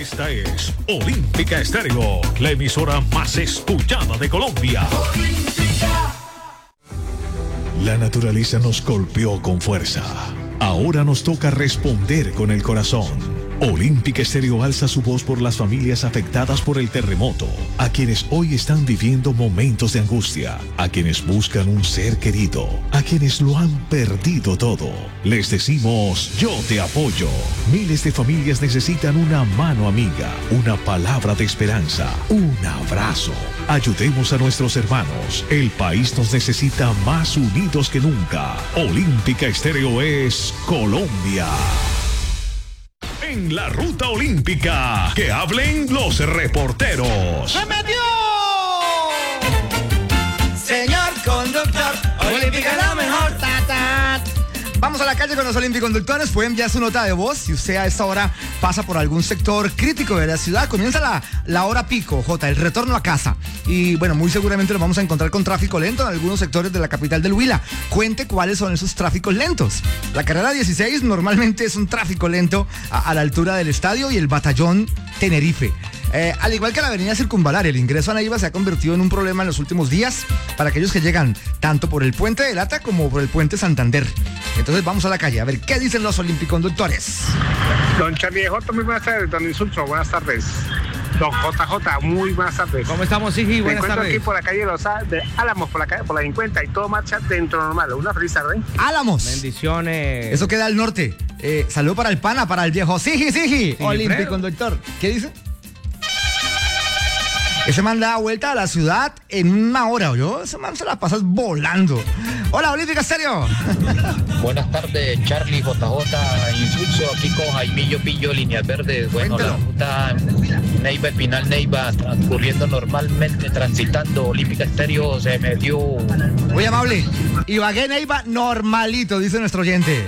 Esta es Olímpica Estéreo, la emisora más escuchada de Colombia. La naturaleza nos golpeó con fuerza. Ahora nos toca responder con el corazón. Olímpica Estéreo alza su voz por las familias afectadas por el terremoto, a quienes hoy están viviendo momentos de angustia, a quienes buscan un ser querido, a quienes lo han perdido todo. Les decimos, yo te apoyo. Miles de familias necesitan una mano amiga, una palabra de esperanza, un abrazo. Ayudemos a nuestros hermanos. El país nos necesita más unidos que nunca. Olímpica Estéreo es Colombia. En la ruta olímpica, que hablen los reporteros. ¡Se metió! Señor conductor, Olímpica es la mejor. Vamos a la calle con los olímpiconductores. Pueden enviar su nota de voz. Si usted a esta hora pasa por algún sector crítico de la ciudad, comienza la hora pico, el retorno a casa. Y bueno, muy seguramente lo vamos a encontrar con tráfico lento en algunos sectores de la capital del Huila. Cuente cuáles son esos tráficos lentos. La carrera 16 normalmente es un tráfico lento a la altura del estadio y el batallón Tenerife. Al igual que la avenida Circunvalar, el ingreso a Neiva se ha convertido en un problema en los últimos días para aquellos que llegan tanto por el puente de Lata como por el puente Santander. Entonces vamos a la calle a ver qué dicen los olímpiconductores. Don Charlie J, muy buenas tardes. Don Insulso, buenas tardes. Don JJ, muy buenas tardes. ¿Cómo estamos, Sigi? Buenas tardes. Me encuentro aquí por la calle de Álamos, por la 50 y todo marcha dentro normal. Una feliz tarde. Álamos. Bendiciones. Eso queda al norte. Saludo para el pana, para el viejo Sigi. Olímpiconductor. ¿Qué dice? Ese man da vuelta a la ciudad en una hora, ¿oyó? Ese man se la pasas volando. Hola, Olímpica Estéreo. Buenas tardes, Charlie, JJ, Insulso, aquí con Jaimillo Pillo, Líneas Verdes. Bueno, Cuéntalo. La ruta Neiva, Espinal, Neiva, transcurriendo normalmente, transitando. Olímpica Estéreo se me dio. Muy amable. Ibagué Neiva normalito, dice nuestro oyente.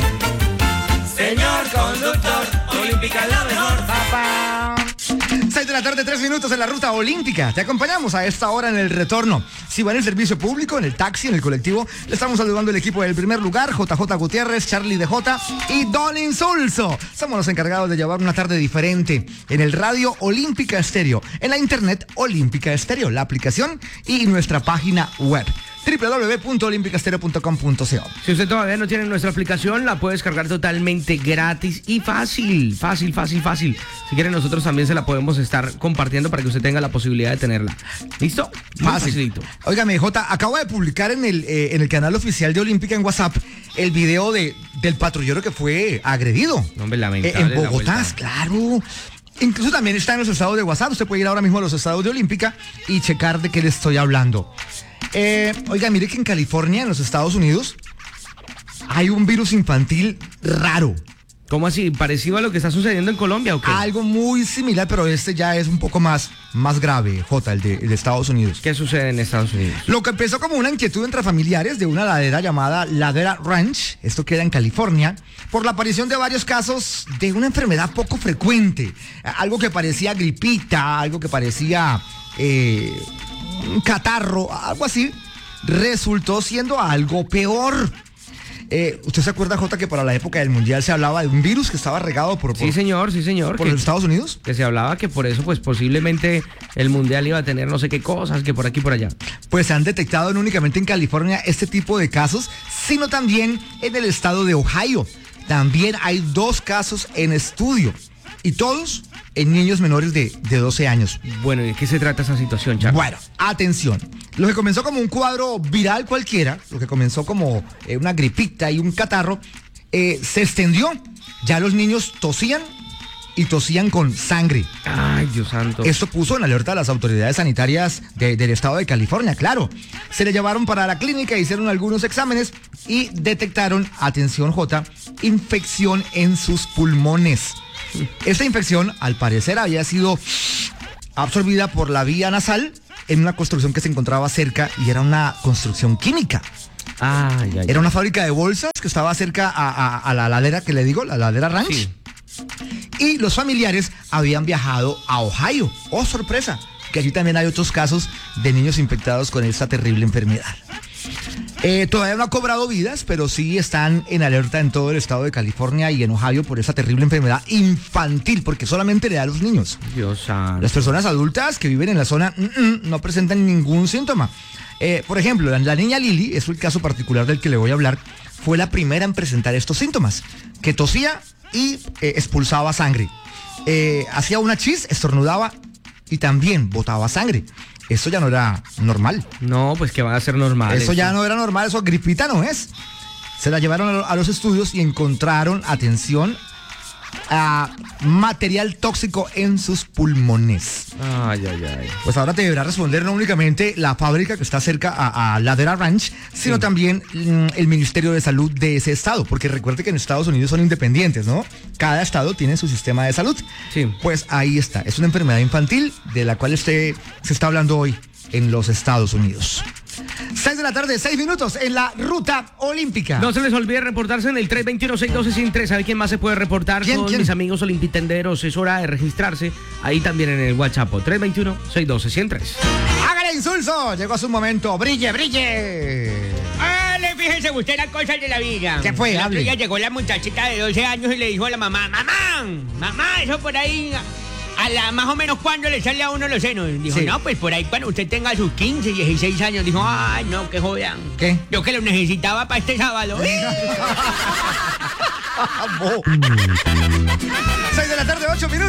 Señor conductor, Olímpica es la mejor. Papá. 6 de la tarde, 3 minutos en la ruta olímpica. Te acompañamos a esta hora en el retorno. Si va en el servicio público, en el taxi, en el colectivo, le estamos saludando el equipo del primer lugar, JJ Gutiérrez, Charlie DJ y Don Insulso. Somos los encargados de llevar una tarde diferente en el radio Olímpica Estéreo, en la internet Olímpica Estéreo, la aplicación y nuestra página web www.olimpicastereo.com.co. Si usted todavía no tiene nuestra aplicación, la puede descargar totalmente gratis y fácil. Si quiere, nosotros también se la podemos estar compartiendo para que usted tenga la posibilidad de tenerla. ¿Listo? Facilito. Óigame, J, acabo de publicar en el canal oficial de Olímpica en WhatsApp el video del patrullero que fue agredido. Hombre, lamentable. En Bogotá, claro. Incluso también está en los estados de WhatsApp. Usted puede ir ahora mismo a los estados de Olímpica y checar de qué le estoy hablando. Oiga, mire que en California, en los Estados Unidos, hay un virus infantil raro. ¿Cómo así? ¿Parecido a lo que está sucediendo en Colombia o qué? Algo muy similar, pero este ya es un poco más grave, J, el de Estados Unidos. ¿Qué sucede en Estados Unidos? Lo que empezó como una inquietud entre familiares de una ladera llamada Ladera Ranch, esto queda en California, por la aparición de varios casos de una enfermedad poco frecuente. Algo que parecía gripita, algo que parecía un catarro, algo así, resultó siendo algo peor. ¿Usted se acuerda, Jota, que para la época del Mundial se hablaba de un virus que estaba regado por Sí, señor. ¿Por los Estados Unidos? Que se hablaba que por eso, pues, posiblemente el Mundial iba a tener no sé qué cosas, que por aquí y por allá. Pues se han detectado no únicamente en California este tipo de casos, sino también en el estado de Ohio. También hay 2 casos en estudio, y todos en niños menores de 12 años. Bueno, ¿y de qué se trata esa situación, Charlie? Bueno, atención. Lo que comenzó como un cuadro viral cualquiera, lo que comenzó como una gripita y un catarro, se extendió. Ya los niños tosían y tosían con sangre. Ay, Dios santo. Esto puso en alerta a las autoridades sanitarias del estado de California, claro. Se le llevaron para la clínica, hicieron algunos exámenes y detectaron, atención J, infección en sus pulmones. Esta infección, al parecer, había sido absorbida por la vía nasal en una construcción que se encontraba cerca y era una construcción química. Era una fábrica de bolsas que estaba cerca a la ladera que le digo, la Ladera Ranch. Sí. Y los familiares habían viajado a Ohio. ¡Oh, sorpresa! Que allí también hay otros casos de niños infectados con esta terrible enfermedad. Todavía no ha cobrado vidas, pero sí están en alerta en todo el estado de California y en Ohio por esa terrible enfermedad infantil, porque solamente le da a los niños. Dios santo. Las personas adultas que viven en la zona no presentan ningún síntoma. Por ejemplo, la niña Lily, es el caso particular del que le voy a hablar, fue la primera en presentar estos síntomas, que tosía y expulsaba sangre. Hacía una chis, estornudaba y también botaba sangre. Eso ya no era normal. No, pues que va a ser normal. Eso ya no era normal, eso gripita no es. Se la llevaron a los estudios y encontraron, atención, a material tóxico en sus pulmones. Ay. Pues ahora te deberá responder no únicamente la fábrica que está cerca a Ladera Ranch, sino también el Ministerio de Salud de ese estado, porque recuerde que en Estados Unidos son independientes, ¿no? Cada estado tiene su sistema de salud. Sí. Pues ahí está, es una enfermedad infantil de la cual se está hablando hoy en los Estados Unidos. 6 de la tarde, 6 minutos en la ruta olímpica. No se les olvide reportarse en el 321-612-103. ¿Sabe quién más se puede reportar? ¿Quién? Mis amigos olimpitenderos. Es hora de registrarse ahí también en el WhatsApp. 321-612-103. ¡Hágale insulso! Llegó su momento. ¡Brille, brille! Le fíjese usted las cosas de la vida. ¿Qué fue? El otro Hable. día llegó la muchachita de 12 años y le dijo a la mamá, mamá, eso por ahí, a la más o menos cuando le sale a uno los senos. Dijo, Sí. no, pues por ahí cuando usted tenga sus 15, 16 años. Dijo, ay, no, que jodan. ¿Qué? Yo que lo necesitaba para este sábado. 6 de la tarde, 8 minutos.